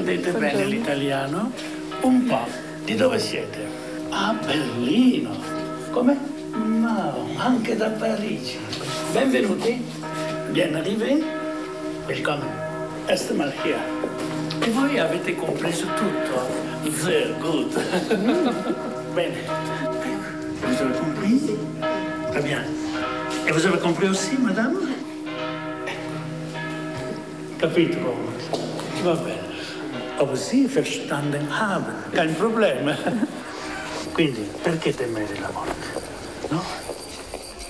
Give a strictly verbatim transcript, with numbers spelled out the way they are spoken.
Comprendete bene l'italiano? Un po'. Di dove siete? A Berlino. Come? No, anche da Parigi. Benvenuti. Bien arrivé. Willkommen. Erst mal hier. E voi avete compreso tutto? Sehr gut. Bene. Vous avez compris? Très bien. Et vous avez compris aussi, madame? Capito? Va bene. Ob Sie verstanden haben. Kein Problem. Quindi, perché temere la morte? No?